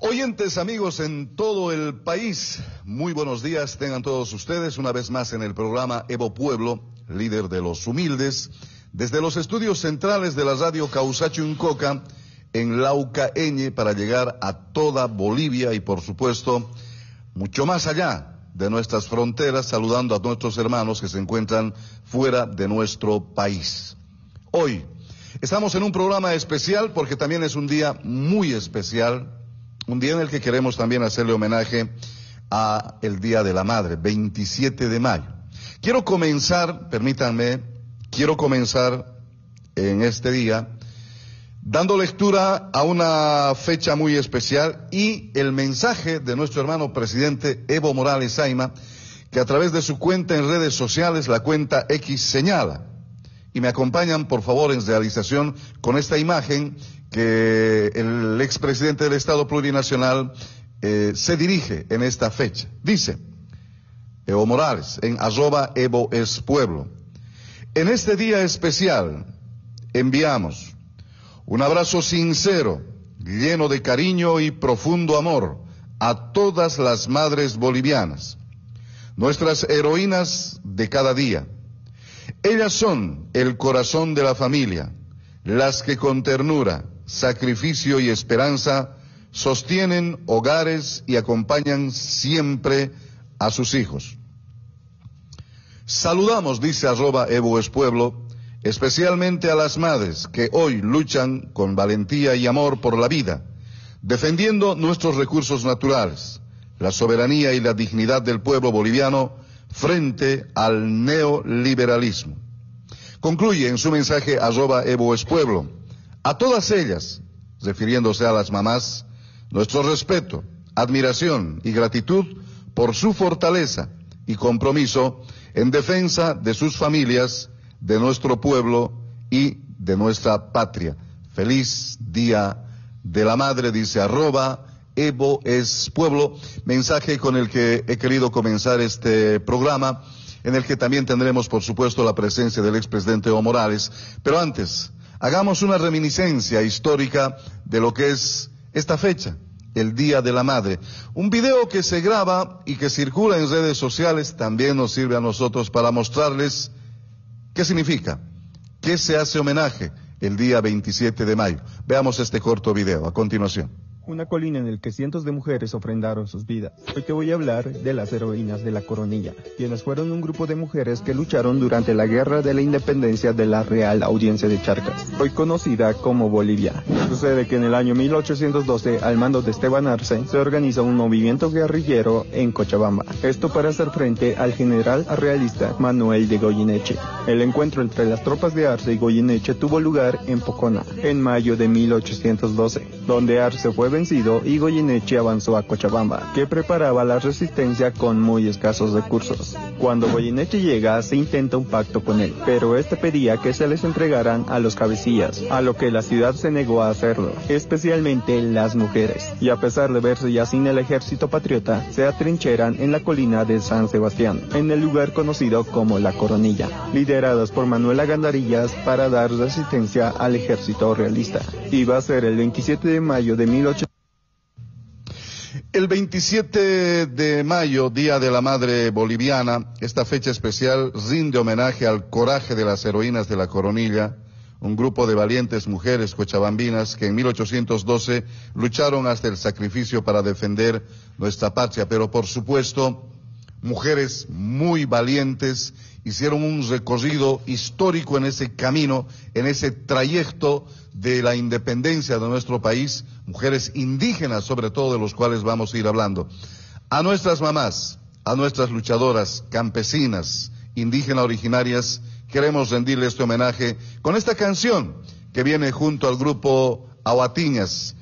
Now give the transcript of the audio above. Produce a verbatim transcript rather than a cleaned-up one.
Oyentes, amigos en todo el país, muy buenos días tengan todos ustedes una vez más en el programa Evo Pueblo, líder de los humildes, desde los estudios centrales de la radio Causacho-Uncoca en Laucaeñe para llegar a toda Bolivia y por supuesto mucho más allá de nuestras fronteras, saludando a nuestros hermanos que se encuentran fuera de nuestro país. Hoy estamos en un programa especial porque también es un día muy especial. Un día en el que queremos también hacerle homenaje a el Día de la Madre, veintisiete de mayo. Quiero comenzar, permítanme, quiero comenzar en este día dando lectura a una fecha muy especial y el mensaje de nuestro hermano presidente Evo Morales Ayma, que a través de su cuenta en redes sociales, la cuenta X, señala. Y me acompañan, por favor, en realización con esta imagen que el expresidente del Estado Plurinacional eh, se dirige en esta fecha. Dice Evo Morales en arroba Evo es Pueblo: en este día especial enviamos un abrazo sincero, lleno de cariño y profundo amor a todas las madres bolivianas, nuestras heroínas de cada día. Ellas son el corazón de la familia, las que con ternura, sacrificio y esperanza sostienen hogares y acompañan siempre a sus hijos. Saludamos, dice arroba Evo es Pueblo, especialmente a las madres que hoy luchan con valentía y amor por la vida, defendiendo nuestros recursos naturales, la soberanía y la dignidad del pueblo boliviano frente al neoliberalismo. Concluye en su mensaje arroba Evo es Pueblo: a todas ellas, refiriéndose a las mamás, nuestro respeto, admiración y gratitud por su fortaleza y compromiso en defensa de sus familias, de nuestro pueblo y de nuestra patria. Feliz Día de la Madre, dice arroba Evo es Pueblo, mensaje con el que he querido comenzar este programa, en el que también tendremos, por supuesto, la presencia del expresidente Evo Morales. Pero antes, hagamos una reminiscencia histórica de lo que es esta fecha, el Día de la Madre. Un video que se graba y que circula en redes sociales también nos sirve a nosotros para mostrarles qué significa, qué se hace homenaje el día veintisiete de mayo. Veamos este corto video a continuación. Una colina en el que cientos de mujeres ofrendaron sus vidas. Hoy te voy a hablar de las heroínas de la Coronilla, quienes fueron un grupo de mujeres que lucharon durante la Guerra de la Independencia de la Real Audiencia de Charcas, hoy conocida como Bolivia. Sucede que en el año mil ochocientos doce, al mando de Esteban Arce, se organiza un movimiento guerrillero en Cochabamba. Esto para hacer frente al general realista Manuel de Goyeneche. El encuentro entre las tropas de Arce y Goyeneche tuvo lugar en Pocona, en mayo de mil ochocientos doce, donde Arce fue vencido y Goyeneche avanzó a Cochabamba, que preparaba la resistencia con muy escasos recursos. Cuando Goyeneche llega, se intenta un pacto con él, pero este pedía que se les entregaran a los cabecillas, a lo que la ciudad se negó a hacerlo, especialmente las mujeres, y a pesar de verse ya sin el ejército patriota, se atrincheran en la colina de San Sebastián, en el lugar conocido como La Coronilla, lideradas por Manuela Gandarillas para dar resistencia al ejército realista. Iba a ser el veintisiete de mayo de mil ochocientos. El veintisiete de mayo, Día de la Madre Boliviana, esta fecha especial rinde homenaje al coraje de las heroínas de la Coronilla, un grupo de valientes mujeres cochabambinas que en mil ochocientos doce lucharon hasta el sacrificio para defender nuestra patria, pero por supuesto, mujeres muy valientes hicieron un recorrido histórico en ese camino, en ese trayecto de la independencia de nuestro país, mujeres indígenas sobre todo, de los cuales vamos a ir hablando. A nuestras mamás, a nuestras luchadoras, campesinas, indígenas originarias, queremos rendirle este homenaje con esta canción que viene junto al grupo Ahuatiñas,